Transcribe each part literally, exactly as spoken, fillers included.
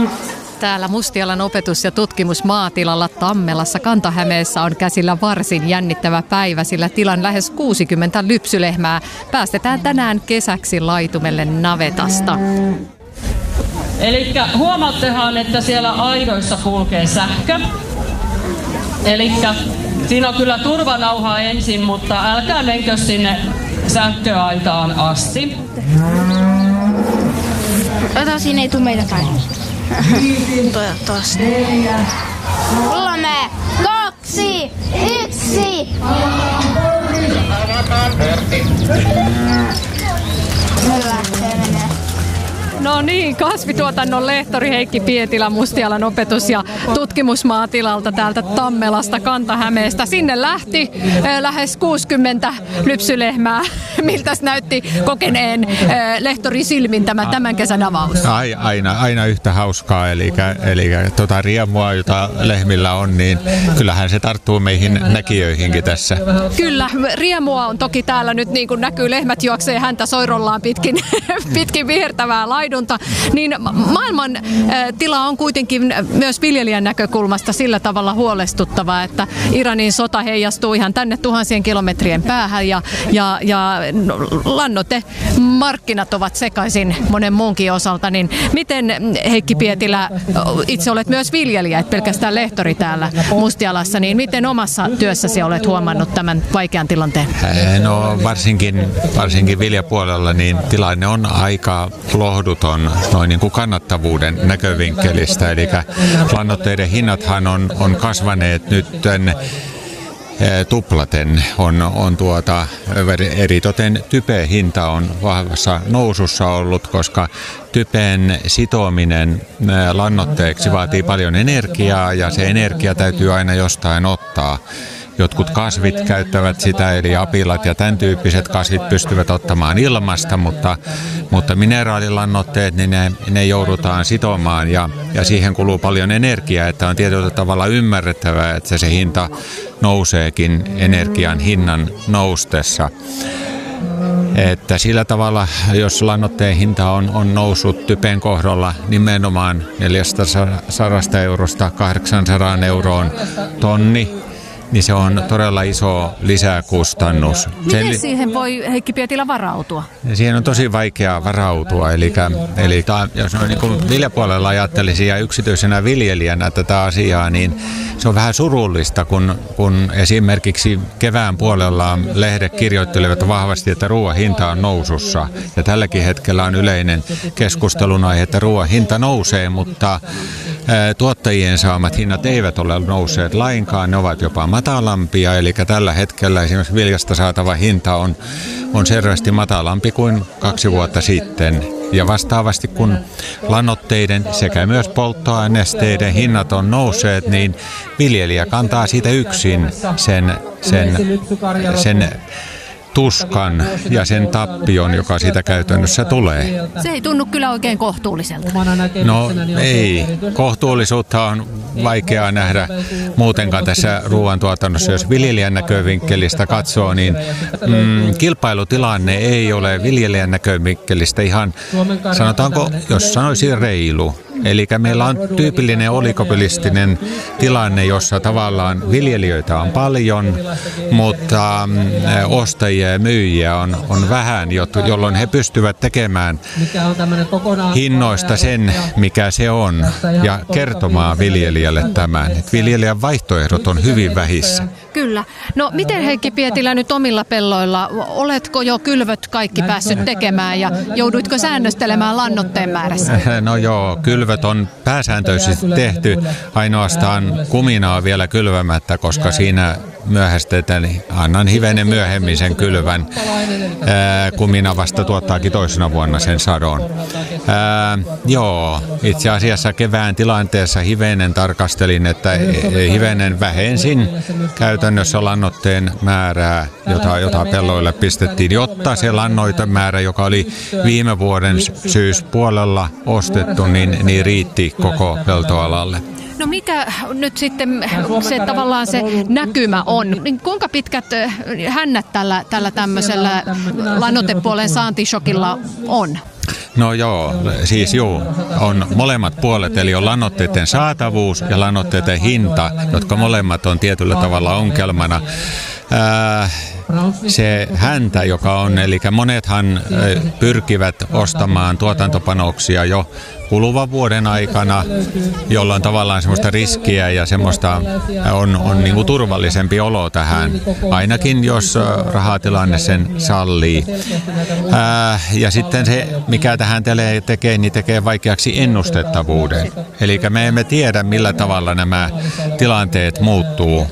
Täällä Mustialan opetus- ja tutkimusmaatilalla Tammelassa Kanta-Hämeessä on käsillä varsin jännittävä päivä, sillä tilan lähes kuusikymmentä lypsylehmää päästetään tänään kesäksi laitumelle navetasta. Eli huomaattehan, että siellä aidoissa kulkee sähkö. Eli siinä on kyllä turvanauha ensin, mutta älkää menkö sinne sähköaitaan asti. Ota, siinä ei tule meitä päin. Toivottavasti. Kolme, kaksi, yksi. Hyvä, se menee. No niin, kasvituotannon lehtori Heikki Pietilä Mustialan opetus- ja tutkimusmaatilalta täältä Tammelasta Kanta-Hämeestä. Sinne lähti äh, lähes kuusikymmentä lypsylehmää. Miltäs näytti kokeneen äh, lehtorin silmin tämä tämän kesän avaus? Aina, aina yhtä hauskaa, eli, eli tuota riemua, jota lehmillä on, niin kyllähän se tarttuu meihin näkijöihinkin tässä. Kyllä, riemua on toki täällä nyt, niin kuin näkyy, lehmät juoksee häntä soirollaan pitkin, pitkin vihertävää laidunta. Niin maailman äh, tila on kuitenkin myös viljelijän näkökulmasta sillä tavalla huolestuttava, että Iranin sota heijastuu ihan tänne tuhansien kilometrien päähän ja, ja, ja lannoitemarkkinat ovat sekaisin monen muunkin osalta. Niin miten, Heikki Pietilä, itse olet myös viljelijä, et pelkästään lehtori täällä Mustialassa, niin miten omassa työssäsi olet huomannut tämän vaikean tilanteen? No varsinkin, varsinkin viljapuolella niin tilanne on aika lohduton noin niin kuin kannattavuuden näkövinkkelistä. Eli lannoitteiden hinnathan on, on kasvaneet nyt tuplaten. On, on tuota, eritoten typen hinta on vahvassa nousussa ollut, koska typen sitominen lannoitteeksi vaatii paljon energiaa ja se energia täytyy aina jostain ottaa. Jotkut kasvit käyttävät sitä, eli apilat ja tämän tyyppiset kasvit pystyvät ottamaan ilmasta, mutta, mutta mineraalilannoitteet, niin ne, ne joudutaan sitomaan ja, ja siihen kuluu paljon energiaa, että on tietyllä tavalla ymmärrettävää, että se hinta nouseekin energian hinnan noustessa. Että sillä tavalla, jos lannoitteen hinta on, on noussut typen kohdalla nimenomaan neljästäsadasta eurosta kahdeksaansataan euroon tonni, niin se on todella iso lisäkustannus. Miten Sen... siihen voi Heikki Pietilä varautua? Siihen on tosi vaikea varautua. Eli, eli ta, jos on niin kuin viljapuolella ajattelisi ja yksityisenä viljelijänä tätä asiaa, niin se on vähän surullista, kun, kun esimerkiksi kevään puolella lehdet kirjoittelevat vahvasti, että ruoan hinta on nousussa. Ja tälläkin hetkellä on yleinen keskustelun aihe, että ruoan hinta nousee, mutta ää, tuottajien saamat hinnat eivät ole nousseet lainkaan. Ne ovat jopa matalampia, eli tällä hetkellä esimerkiksi viljasta saatava hinta on, on selvästi matalampi kuin kaksi vuotta sitten. Ja vastaavasti kun lannoitteiden sekä myös polttoainesteiden hinnat on nousseet, niin viljelijä kantaa siitä yksin sen, sen, sen tuskan ja sen tappion, joka siitä käytännössä tulee. Se ei tunnu kyllä oikein kohtuulliselta. No ei. Kohtuullisuutta on vaikeaa nähdä muutenkaan tässä ruoantuotannossa. Jos viljelijän näkövinkkelistä katsoo, niin mm, kilpailutilanne ei ole viljelijän näkövinkkelistä ihan, sanotaanko, jos sanoisin reilu. Eli meillä on tyypillinen oligopolistinen tilanne, jossa tavallaan viljelijöitä on paljon, mutta ostajia ja myyjiä on, on vähän, jolloin he pystyvät tekemään hinnoista sen, mikä se on, ja kertomaan viljelijälle tämän. Että viljelijän vaihtoehdot on hyvin vähissä. Kyllä. No miten, Heikki Pietilä, nyt omilla pelloilla, oletko jo kylvöt kaikki päässyt tekemään ja jouduitko säännöstelemään lannoitteen määrässä? No joo, kylvöt on pääsääntöisesti tehty, ainoastaan kumina on vielä kylvämättä, koska siinä myöhästetään, niin annan hivenen myöhemmin sen kylvän. Ää, kumina vasta tuottaakin toisena vuonna sen sadon. Ää, joo, itse asiassa kevään tilanteessa hivenen tarkastelin, että hivenen vähensin käytännössä lannoitteen määrää, jota, jota pelloille pistettiin, jotta se lannoitemäärä, joka oli viime vuoden syyspuolella ostettu, niin, niin riitti koko peltoalalle. No mikä nyt sitten se tavallaan se näkymä on? Niin kuinka pitkät hännät tällä, tällä tämmöisellä lannoitepuolen saantishokilla on? No joo, siis juu, on molemmat puolet, eli on lannoitteiden saatavuus ja lannoitteiden hinta, jotka molemmat on tietyllä tavalla ongelmana. Ää, se häntä, joka on, eli monethan pyrkivät ostamaan tuotantopanoksia jo kuluvan vuoden aikana, jolloin tavallaan semmoista riskiä ja semmoista on, on niin kuin turvallisempi olo tähän, ainakin jos rahatilanne sen sallii. Ää, ja sitten se, mikä tähän tekee, niin tekee vaikeaksi ennustettavuuden. Eli me emme tiedä, millä tavalla nämä tilanteet muuttuu.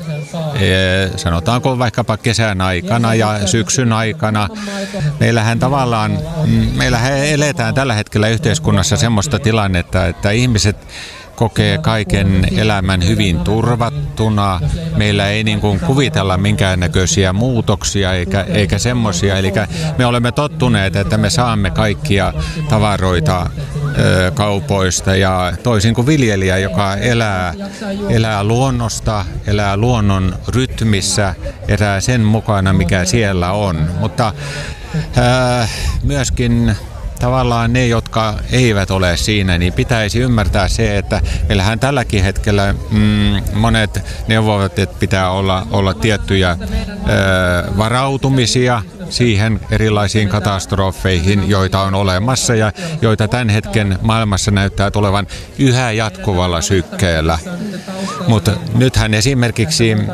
Sanotaanko vaikkapa kesän aikana ja syksyn aikana. Meillähän tavallaan, meillähän eletään tällä hetkellä yhteiskunnassa semmoista tilannetta, että ihmiset kokee kaiken elämän hyvin turvattuna. Meillä ei niin kuin kuvitella minkäännäköisiä muutoksia eikä, eikä semmoisia. Eli me olemme tottuneet, että me saamme kaikkia tavaroita ö, kaupoista ja toisin kuin viljelijä, joka elää, elää luonnosta, elää luonnon rytmissä, elää sen mukana, mikä siellä on. Mutta ö, myöskin tavallaan ne, jotka eivät ole siinä, niin pitäisi ymmärtää se, että meillähän tälläkin hetkellä mm, monet neuvovat, että pitää olla, olla tiettyjä ö, varautumisia siihen erilaisiin katastrofeihin, joita on olemassa ja joita tämän hetken maailmassa näyttää tulevan yhä jatkuvalla sykkeellä. Mutta nythän esimerkiksi mm,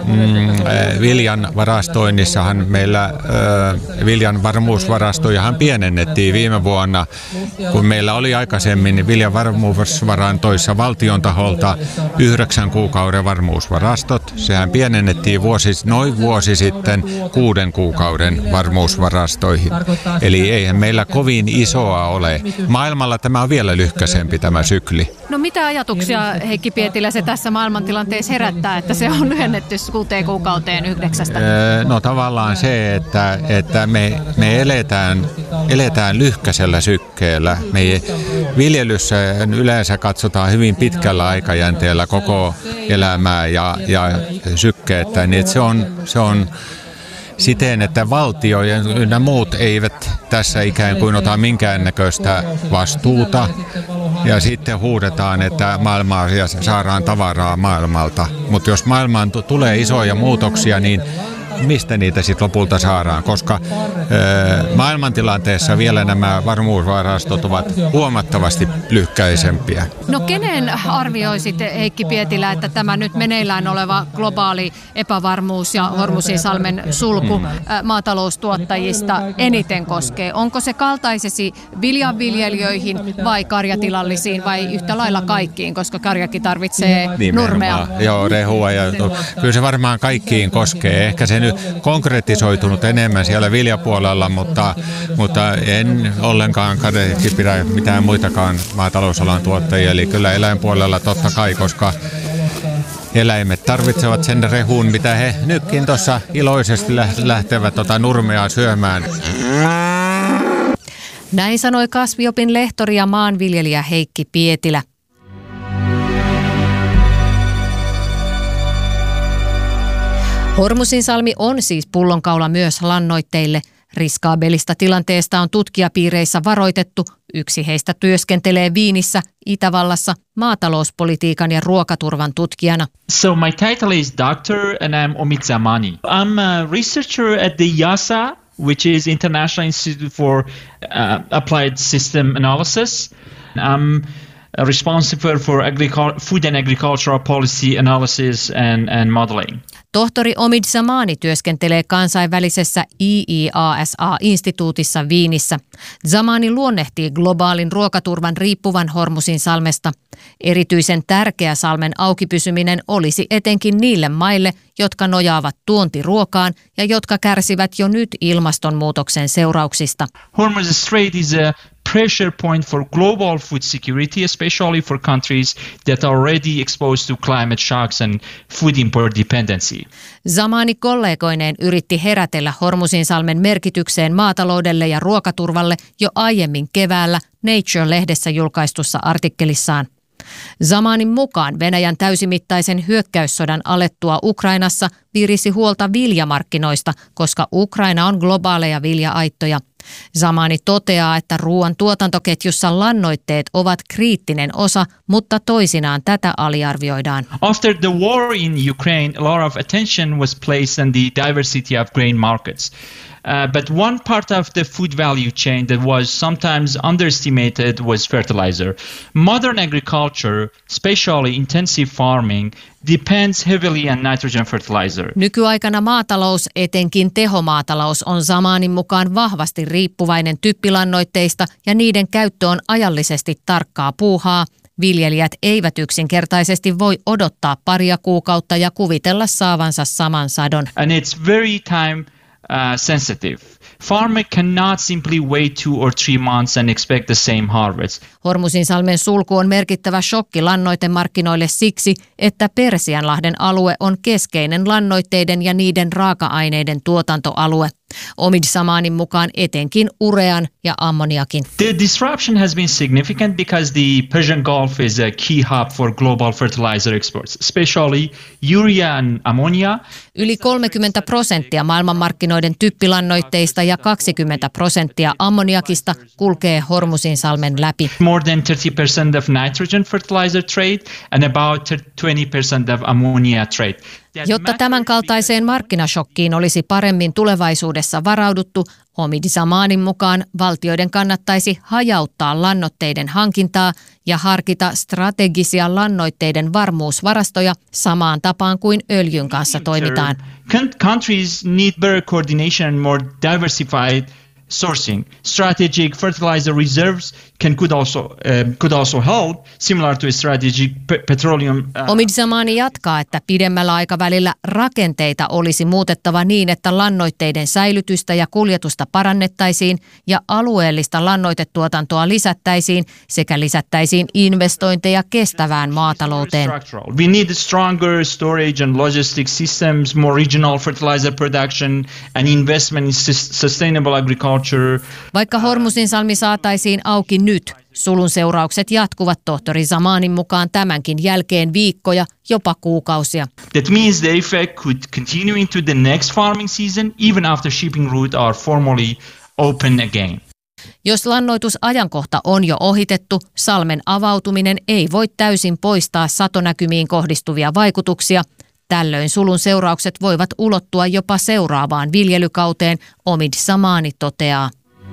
viljan varastoinnissahan meillä ö, viljan varmuusvarastojahan pienennettiin viime vuonna, kun meillä oli aikaisemmin viljan varmuusvarantoissa valtion taholta yhdeksän kuukauden varmuusvarastot. Sehän pienennettiin vuosi, noin vuosi sitten kuuden kuukauden varmuusvarastoihin. Eli eihän meillä kovin isoa ole. Maailmalla tämä on vielä lyhkäisempi tämä sykli. No mitä ajatuksia, Heikki Pietilä, se tässä maailmantilanteessa herättää, että se on lyhennetty kuuteen kuukauteen yhdeksästä? No tavallaan se, että, että me, me eletään, eletään lyhkäisellä sykkeellä. Me viljelyssä yleensä katsotaan hyvin pitkällä aikajänteellä koko elämää ja, ja sykkeettä, niin se on, se on siten, että valtio ja nämä muut eivät tässä ikään kuin ota minkäännäköistä vastuuta ja sitten huudetaan, että maailmaa saadaan tavaraa maailmalta. Mutta jos maailmaan t- tulee isoja muutoksia, niin mistä niitä sitten lopulta saadaan, koska ö, maailmantilanteessa vielä nämä varmuusvarastot ovat huomattavasti lyhkäisempiä. No kenen arvioisit, Heikki Pietilä, että tämä nyt meneillään oleva globaali epävarmuus ja Hormuzinsalmen sulku hmm. maataloustuottajista eniten koskee? Onko se kaltaisesi viljanviljelijöihin vai karjatilallisiin vai yhtä lailla kaikkiin, koska karjakin tarvitsee nimenomaan nurmea? Joo, rehua ja kyllä se varmaan kaikkiin koskee. Ehkä se nyt konkretisoitunut enemmän siellä viljapuolella, mutta, mutta en ollenkaan kadeeksi pidä mitään muitakaan maatalousalan tuottajia. Eli kyllä eläinpuolella totta kai, koska eläimet tarvitsevat sen rehun, mitä he nytkin tuossa iloisesti lähtevät tota nurmea syömään. Näin sanoi kasviopin lehtori ja maanviljelijä Heikki Pietilä. Hormuzinsalmi on siis pullonkaula myös lannoitteille. Riskaabelista tilanteesta on tutkijapiireissä varoitettu. Yksi heistä työskentelee Wienissä, Itävallassa, maatalouspolitiikan ja ruokaturvan tutkijana. So my title is doctor and I'm Omid Zamani. I'm a researcher at the I A S A, which is International Institute for uh, Applied System Analysis. I'm responsible for agricul- food and agricultural policy analysis and, and modeling. Tohtori Omid Zamani työskentelee kansainvälisessä I I A S A-instituutissa Wienissä. Zamani luonnehtii globaalin ruokaturvan riippuvan Hormuzinsalmesta. Erityisen tärkeä salmen auki pysyminen olisi etenkin niille maille, jotka nojaavat tuontiruokaan ja jotka kärsivät jo nyt ilmastonmuutoksen seurauksista. Hormuz Strait is a pressure point for global food security, especially for countries that are already exposed to climate shocks and food import dependency. Zamani kollegoineen yritti herätellä Hormuzinsalmen merkitykseen maataloudelle ja ruokaturvalle jo aiemmin keväällä Nature-lehdessä julkaistussa artikkelissaan. Zamanin mukaan Venäjän täysimittaisen hyökkäyssodan alettua Ukrainassa virisi huolta viljamarkkinoista, koska Ukraina on globaaleja vilja-aittoja. Zamani toteaa, että ruoan tuotantoketjussa lannoitteet ovat kriittinen osa, mutta toisinaan tätä aliarvioidaan. After the war in Ukraine, a lot of attention was placed on the diversity of grain markets. Uh, but one part of the food value chain that was sometimes underestimated was fertilizer. Modern agriculture, especially intensive farming, depends heavily on nitrogen fertilizer. Nykyaikana maatalous, etenkin tehomaatalous, on Zamanin mukaan vahvasti riippuvainen typpilannoitteista ja niiden käyttö on ajallisesti tarkkaa puuhaa. Viljelijät eivät yksinkertaisesti voi odottaa paria kuukautta ja kuvitella saavansa saman sadon. And it's very time Uh, sensitive. Farmer cannot simply wait two or three months and expect the same harvest. Hormuzinsalmen sulku on merkittävä shokki lannoitemarkkinoille siksi, että Persianlahden alue on keskeinen lannoitteiden ja niiden raaka-aineiden tuotantoalue. Omid Zamanin mukaan etenkin urean ja ammoniakin. The disruption has been significant because the Persian Gulf is a key hub for global fertilizer exports, especially urea and ammonia. Yli kolmekymmentä prosenttia maailmanmarkkinoiden typpilannoitteista ja kaksikymmentä prosenttia ammoniakista kulkee Hormuzinsalmen läpi. More than thirty percent of nitrogen fertilizer trade and about twenty percent of ammonia trade. Jotta tämän kaltaiseen markkinashokkiin olisi paremmin tulevaisuudessa varauduttu, Omid Zamanin mukaan valtioiden kannattaisi hajauttaa lannoitteiden hankintaa ja harkita strategisia lannoitteiden varmuusvarastoja samaan tapaan kuin öljyn kanssa toimitaan. Countries need better coordination and more diversified sourcing. Strategic fertilizer reserves can could also uh, could also help, similar to a strategic pe- petroleum. Uh, Omid Zamani jatkaa, että pidemmällä aikavälillä rakenteita olisi muutettava niin, että lannoitteiden säilytystä ja kuljetusta parannettaisiin ja alueellista lannoitetuotantoa lisättäisiin sekä lisättäisiin investointeja kestävään maatalouteen. We need stronger storage and logistics systems, more regional fertilizer production and investment in sustainable agriculture. Vaikka Hormuzinsalmi saataisiin auki nyt, sulun seuraukset jatkuvat tohtori Zamanin mukaan tämänkin jälkeen viikkoja, jopa kuukausia. That means the effect could continue into the next farming season even after shipping routes are formally open again. Jos lannoitusajankohta on jo ohitettu, salmen avautuminen ei voi täysin poistaa satonäkymiin kohdistuvia vaikutuksia. Tällöin sulun seuraukset voivat ulottua jopa seuraavaan viljelykauteen, Omid Zamani toteaa.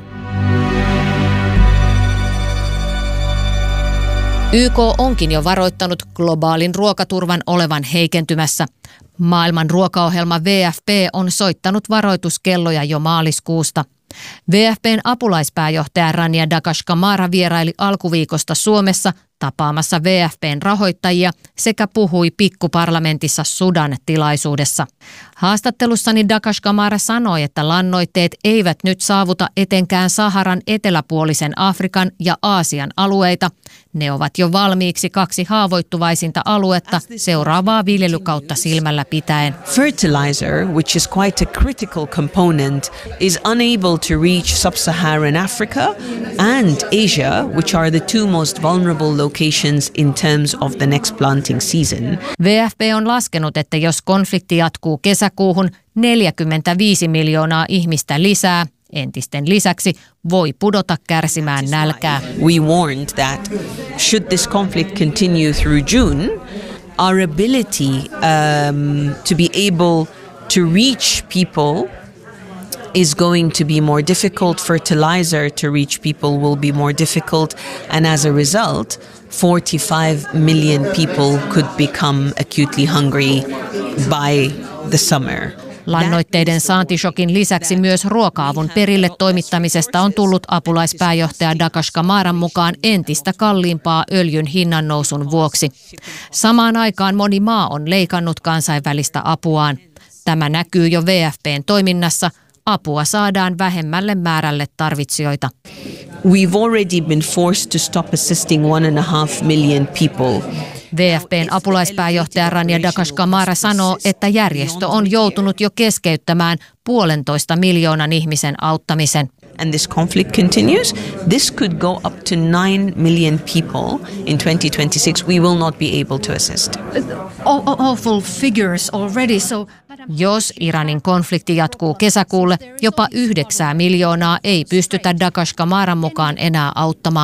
Y K onkin jo varoittanut globaalin ruokaturvan olevan heikentymässä. Maailman ruokaohjelma W F P on soittanut varoituskelloja jo maaliskuusta. W F P:n apulaispääjohtaja Rania Dakashkamara vieraili alkuviikosta Suomessa tapaamassa W F P:n rahoittajia sekä puhui pikkuparlamentissa Sudan-tilaisuudessa. Haastattelussani Dakashkamara sanoi, että lannoitteet eivät nyt saavuta etenkään Saharan eteläpuolisen Afrikan ja Aasian alueita. Ne ovat jo valmiiksi kaksi haavoittuvaisinta aluetta seuraavaa viljelykautta silmällä pitäen. Fertilizer, which is quite a critical component, is unable to reach sub-Saharan Africa and Asia, which are the two most vulnerable locations in terms of the next planting season. W F P on laskenut, että jos konflikti jatkuu kesäkuuhun, neljäkymmentäviisi miljoonaa ihmistä lisää entisten lisäksi voi pudota kärsimään nälkää. We warned that should this conflict continue through June, our ability um, to be able to reach people is going to be more difficult. Fertilizer to reach people will be more difficult, and as a result, forty-five million people could become acutely hungry by the summer. Lannoitteiden saantishokin lisäksi myös ruoka-avun perille toimittamisesta on tullut apulaispääjohtaja Dakashkamaran mukaan entistä kalliimpaa öljyn hinnannousun vuoksi. Samaan aikaan moni maa on leikannut kansainvälistä apuaan. Tämä näkyy jo W F P:n toiminnassa. Apua saadaan vähemmälle määrälle tarvitsijoita. We've already been forced to stop assisting one and a half million people. W F P:n apulaispääjohtaja Rania Dakashkamara sanoo, että järjestö on joutunut jo keskeyttämään puolentoista miljoonan ihmisen auttamisen. And this conflict continues, this could go up to nine million people in twenty twenty-six. We will not be able to assist. Awful figures already, so... Jos Iranin konflikti jatkuu kesäkuulle, jopa yhdeksää miljoonaa ei pystytä Dakash Kamaran mukaan enää auttamaan.